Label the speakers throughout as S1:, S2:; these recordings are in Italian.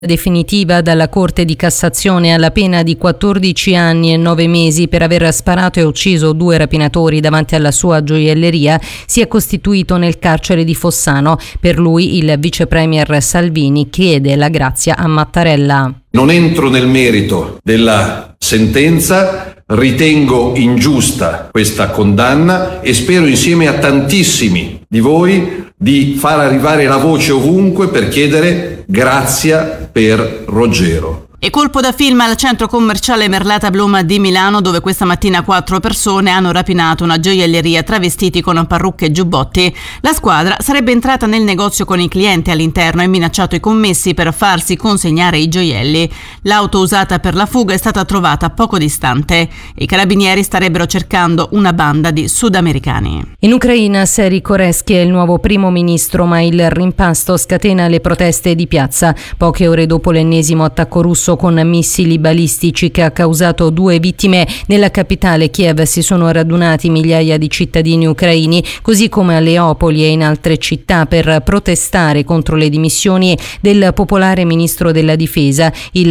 S1: definitiva dalla Corte di Cassazione alla pena di 14 anni e 9 mesi per aver sparato e ucciso 2 rapinatori davanti alla sua gioielleria si è costituito nel carcere di Fossano. Per lui il vice premier Salvini chiede la grazia a Mattarella.
S2: Non entro nel merito della sentenza, ritengo ingiusta questa condanna e spero insieme a tantissimi di voi di far arrivare la voce ovunque per chiedere grazia per Roggero.
S3: E colpo da film al centro commerciale Merlata Blum di Milano, dove questa mattina 4 persone hanno rapinato una gioielleria travestiti con parrucche e giubbotti. La squadra sarebbe entrata nel negozio con i clienti all'interno e minacciato i commessi per farsi consegnare i gioielli. L'auto usata per la fuga è stata trovata poco distante. I carabinieri starebbero cercando una banda di sudamericani.
S1: In Ucraina Seri Koreski è il nuovo primo ministro, ma il rimpasto scatena le proteste di piazza. Poche ore dopo l'ennesimo attacco russo con missili balistici che ha causato 2 vittime nella capitale Kiev, si sono radunati migliaia di cittadini ucraini, così come a Leopoli e in altre città, per protestare contro le dimissioni del popolare ministro della difesa, il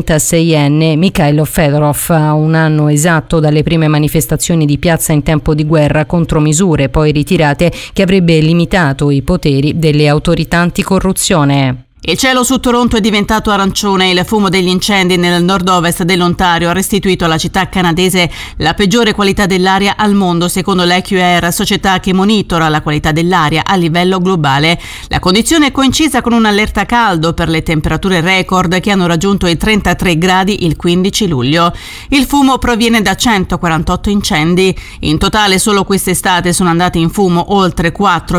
S1: 36enne Mikhailo Fedorov, a un anno esatto dalle prime manifestazioni di piazza in tempo di guerra contro misure poi ritirate che avrebbe limitato i poteri delle autorità anticorruzione.
S3: Il cielo su Toronto è diventato arancione. Il fumo degli incendi nel nord-ovest dell'Ontario ha restituito alla città canadese la peggiore qualità dell'aria al mondo, secondo l'AQR, società che monitora la qualità dell'aria a livello globale. La condizione è coincisa con un'allerta caldo per le temperature record che hanno raggiunto i 33 gradi il 15 luglio. Il fumo proviene da 148 incendi. In totale solo quest'estate sono andati in fumo oltre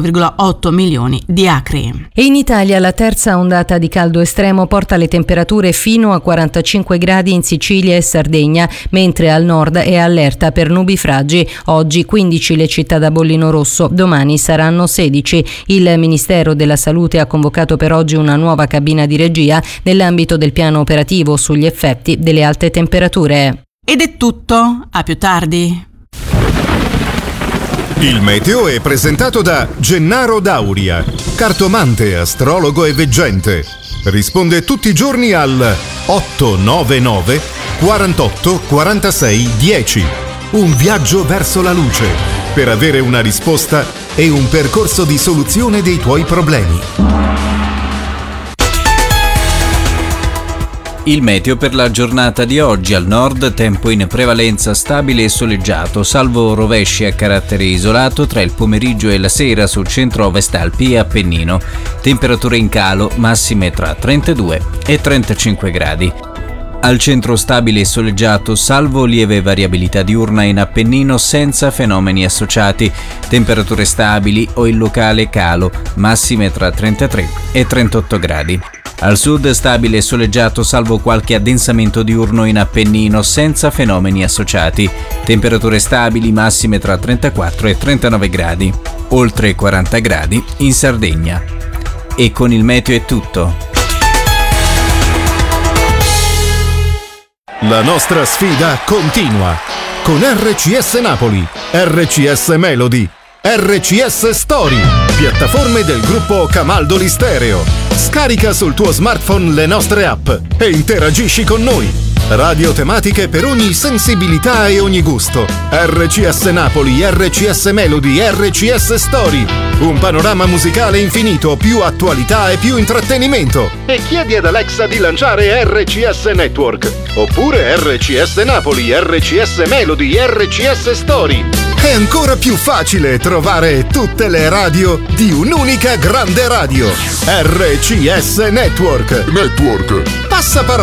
S3: 4,8 milioni di acri.
S1: E in Italia la terza ondata di caldo estremo porta le temperature fino a 45 gradi in Sicilia e Sardegna, mentre al nord è allerta per nubifragi. Oggi 15 le città da bollino rosso, domani saranno 16. Il Ministero della Salute ha convocato per oggi una nuova cabina di regia nell'ambito del piano operativo sugli effetti delle alte temperature.
S3: Ed è tutto, a più tardi.
S4: Il meteo è presentato da Gennaro Dauria, cartomante, astrologo e veggente. Risponde tutti i giorni al 899 48 46 10. Un viaggio verso la luce per avere una risposta e un percorso di soluzione dei tuoi problemi.
S5: Il meteo per la giornata di oggi: al nord tempo in prevalenza stabile e soleggiato, salvo rovesci a carattere isolato tra il pomeriggio e la sera sul centro-ovest, Alpi e Appennino. Temperature in calo, massime tra 32 e 35 gradi. Al centro stabile e soleggiato, salvo lieve variabilità diurna in Appennino senza fenomeni associati. Temperature stabili o in locale calo, massime tra 33 e 38 gradi. Al sud stabile e soleggiato, salvo qualche addensamento diurno in Appennino senza fenomeni associati. Temperature stabili, massime tra 34 e 39 gradi. Oltre 40 gradi in Sardegna. E con il meteo è tutto.
S4: La nostra sfida continua con RCS Napoli, RCS Melody, RCS Story, piattaforme del gruppo Camaldoli Stereo. Scarica sul tuo smartphone le nostre app e interagisci con noi. Radio tematiche per ogni sensibilità e ogni gusto. RCS Napoli, RCS Melody, RCS Story. Un panorama musicale infinito, più attualità e più intrattenimento. E chiedi ad Alexa di lanciare RCS Network. Oppure RCS Napoli, RCS Melody, RCS Story. È ancora più facile trovare tutte le radio di un'unica grande radio. RCS Network. Passa parola.